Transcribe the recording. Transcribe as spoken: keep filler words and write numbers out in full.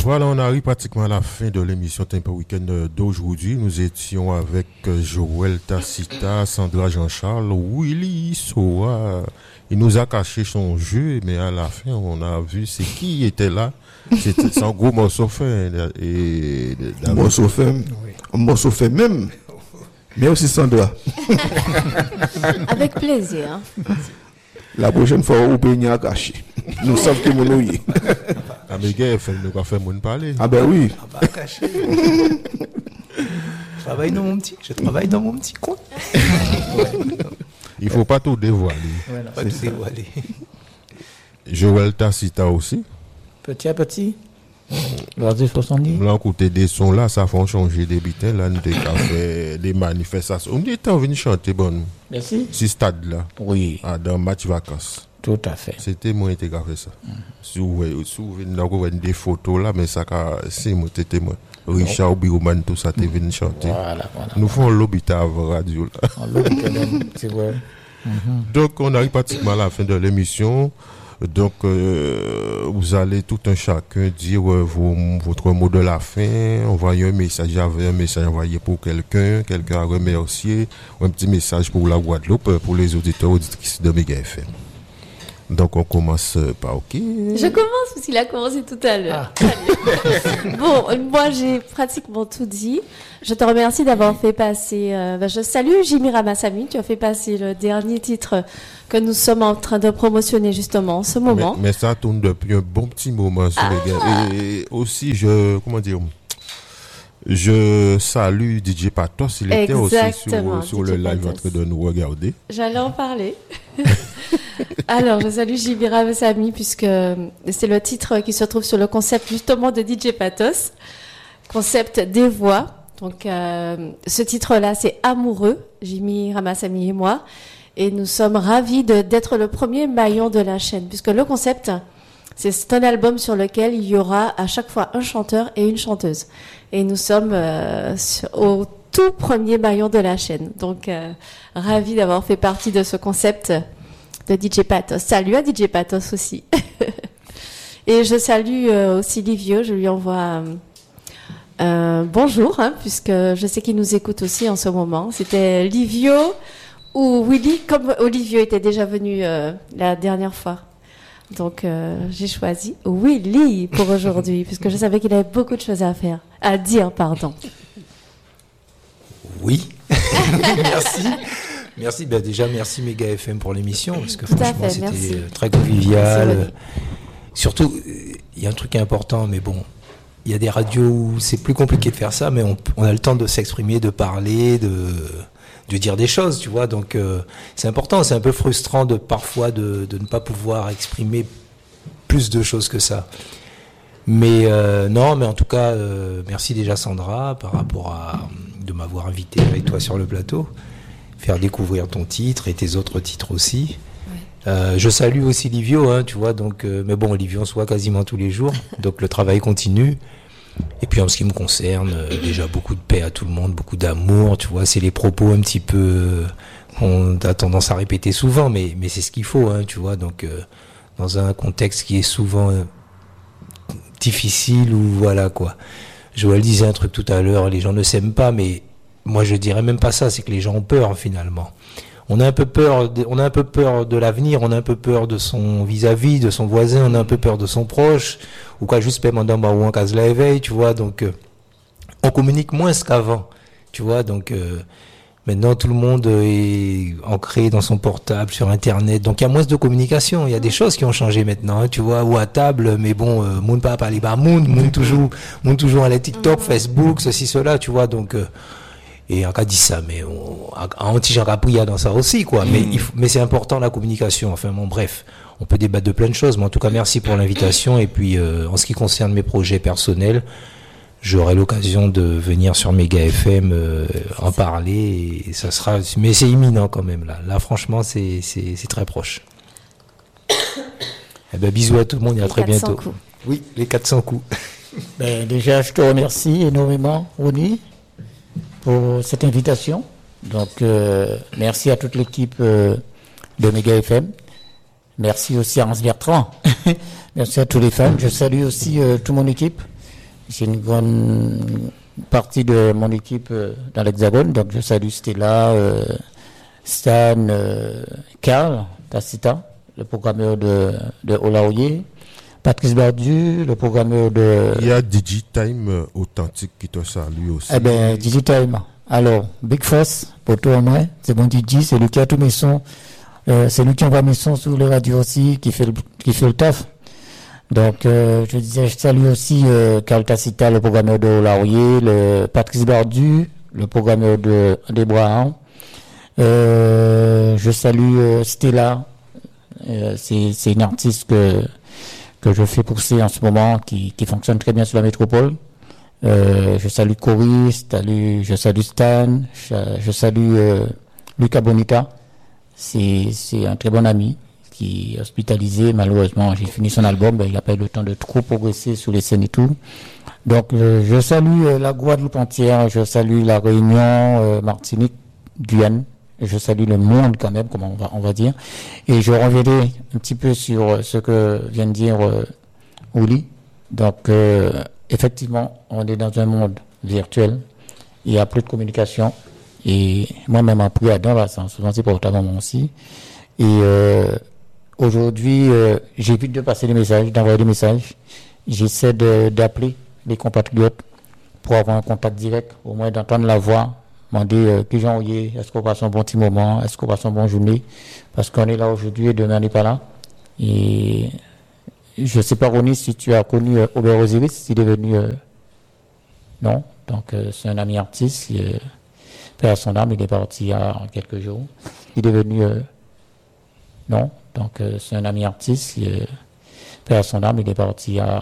Voilà, on arrive pratiquement à la fin de l'émission Tempo Weekend d'aujourd'hui. Nous étions avec Joël Tacita, Sandra Jean-Charles, Willy Soa. Il nous a caché son jeu, mais à la fin, on a vu c'est qui était là. C'était un gros morceau fait. Et, un morceau fait, un morceau fait même. Mais aussi Sandra. Avec plaisir. La prochaine fois, on peut y cacher. Nous savons que nous y est. Ah, mais gars, il nous a fait mon parler. Ah, ben oui. Ah, bah, caché. Je travaille dans mon petit, je travaille dans mon petit coin. Ouais, il ne faut pas tout dévoiler. Ouais, non, pas tout dévoiler. Joël Tacita aussi. Petit à petit. Vas-y, soixante-dix. Là, côté des sons là, ça fait changer des bitins. Là, nous avons fait des manifestations. On était venu chanter, bon. Merci. Ce stade-là. Oui. Ah, dans match vacances. Tout à fait. C'était moi qui ai fait ça. Mm-hmm. Si vous voyez des photos là, mais ça, c'est moi, c'était moi. Richard Bioman, tout ça, t'es venu chanter. Voilà, voilà. Nous faisons l'hôpital avant radio là. C'est vrai. Mm-hmm. Donc, on arrive pratiquement à la fin de l'émission. Donc, euh, vous allez tout un chacun dire euh, vos, votre mot de la fin, envoyer un message, j'avais un message envoyé pour quelqu'un, quelqu'un à remercier, ou un petit message pour la Guadeloupe, pour les auditeurs auditrices de Méga F M. Donc, on commence par OK. Je commence parce qu'il a commencé tout à l'heure. Ah. Bon, moi, j'ai pratiquement tout dit. Je te remercie d'avoir fait passer... Euh, ben, je salue Jimmy Ramassamy. Tu as fait passer le dernier titre que nous sommes en train de promotionner justement en ce moment. Mais, mais ça tourne depuis un bon petit moment sur ah. les gars. Et aussi, je... Comment dire je salue D J Patos. Il était Exactement, aussi sur, sur le live en train de nous regarder. J'allais en parler. Alors, je salue Jimmy Ramassamy puisque c'est le titre qui se trouve sur le concept justement de D J Patos. Concept des voix. Donc, euh, ce titre-là, c'est Amoureux, Jimmy Ramassamy et moi. Et nous sommes ravis de, d'être le premier maillon de la chaîne, puisque le concept, c'est, c'est un album sur lequel il y aura à chaque fois un chanteur et une chanteuse. Et nous sommes euh, sur, au tout premier maillon de la chaîne. Donc, euh, ravis d'avoir fait partie de ce concept de D J Patos. Salut à D J Patos aussi. Et je salue euh, aussi Livio, je lui envoie... Euh, Euh, bonjour, hein, puisque je sais qu'il nous écoute aussi en ce moment. C'était Livio ou Willy, comme Olivio était déjà venu euh, la dernière fois. Donc, euh, j'ai choisi Willy pour aujourd'hui, puisque je savais qu'il avait beaucoup de choses à faire, à dire, pardon. Oui, merci. Merci, ben déjà merci Méga F M pour l'émission, parce que Tout franchement fait, c'était merci. très convivial. Surtout, il y a un truc important, mais bon. Il y a des radios où c'est plus compliqué de faire ça, mais on, on a le temps de s'exprimer, de parler, de, de dire des choses, tu vois. Donc, euh, c'est important. C'est un peu frustrant de parfois de, de ne pas pouvoir exprimer plus de choses que ça. Mais euh, non, mais en tout cas, euh, merci déjà Sandra par rapport à de m'avoir invité avec toi sur le plateau, faire découvrir ton titre et tes autres titres aussi. Euh, je salue aussi Livio, hein, tu vois, donc, euh, mais bon, Livio, on se voit quasiment tous les jours, donc le travail continue. Et puis en ce qui me concerne, euh, déjà beaucoup de paix à tout le monde, beaucoup d'amour, tu vois, c'est les propos un petit peu euh, qu'on a tendance à répéter souvent, mais, mais c'est ce qu'il faut, hein, tu vois, donc euh, dans un contexte qui est souvent euh, difficile ou voilà quoi. Joël disait un truc tout à l'heure, les gens ne s'aiment pas, mais moi je dirais même pas ça, c'est que les gens ont peur finalement. On a un peu peur, de, on a un peu peur de l'avenir, on a un peu peur de son vis-à-vis, de son voisin, on a un peu peur de son proche, ou quoi, juste pendant ou en case la éveil, tu vois, donc, euh, on communique moins qu'avant, tu vois, donc, euh, maintenant tout le monde est ancré dans son portable, sur Internet, donc il y a moins de communication, il y a des choses qui ont changé maintenant, hein, tu vois, ou à table, mais bon, euh, moun pas parler par moun, moun toujours, moun toujours à la TikTok, Facebook, ceci, cela, tu vois, donc, euh, et on a dit ça, mais on a anti-Jean Capria dans ça aussi, quoi. Mais, il faut, mais c'est important la communication. Enfin, bon, bref, on peut débattre de plein de choses, mais en tout cas, merci pour l'invitation. Et puis, euh, en ce qui concerne mes projets personnels, j'aurai l'occasion de venir sur Méga F M euh, en parler. Et ça sera, mais c'est imminent quand même là. Là, franchement, c'est c'est, c'est très proche. Eh ben, bisous à tout le monde et à les très bientôt. Coups. Oui, les quatre cents coups. Ben, déjà, je te remercie énormément, Ronnie, pour cette invitation. Donc, euh, merci à toute l'équipe euh, de Méga F M. Merci aussi à Hans Bertrand. Merci à tous les fans. Je salue aussi euh, toute mon équipe. j'ai une grande partie de mon équipe euh, dans l'Hexagone. Donc, je salue Stella, euh, Stan, euh, Karl, Tacita, le programmeur de, de Olaoye, Patrice Bardu, le programmeur de... Il y a Digitime euh, Authentique qui te salue aussi. Eh bien, Digitime. Alors, Big Force, pour toi, moi, c'est mon D J, c'est lui qui a tous mes sons. Euh, c'est lui qui envoie mes sons sur les radios aussi, qui fait le, qui fait le taf. Donc, euh, je disais, je salue aussi euh, Carl Tacita, le programmeur de Olaoye, le Patrice Bardu, le programmeur de Debraham. Euh, je salue euh, Stella, euh, c'est, c'est une artiste que, que je fais pousser en ce moment, qui, qui fonctionne très bien sur la métropole. Euh, je salue Cory, je salue, je salue Stan, je, je salue euh, Luca Bonita. C'est, c'est un très bon ami qui est hospitalisé. Malheureusement, j'ai fini son album, ben, il n'a pas eu le temps de trop progresser sur les scènes et tout. Donc, euh, je salue euh, la Guadeloupe entière, je salue la Réunion, euh, Martinique, Guyane. Je salue le monde quand même, comme on va, on va dire. Et je reviendrai un petit peu sur ce que vient de dire euh, Ouli. Donc, euh, effectivement, on est dans un monde virtuel. Il n'y a plus de communication. Et moi-même, après adolescence, souvent c'est pour ta maman aussi. Et euh, aujourd'hui, euh, j'évite de passer des messages, d'envoyer des messages. J'essaie de, d'appeler les compatriotes pour avoir un contact direct, au moins d'entendre la voix, demander euh, qui j'en ai, est-ce qu'on passe un bon petit moment, est-ce qu'on passe une bonne journée, parce qu'on est là aujourd'hui et demain on n'est pas là. Et je ne sais pas, Ronnie, si tu as connu euh, Aubert Osiris, il est venu... Euh, non, donc euh, c'est un ami artiste, il, euh, père son âme, il est parti il y a quelques jours. Il est venu... Euh, non, donc euh, c'est un ami artiste, il, euh, père son âme, il est parti il y a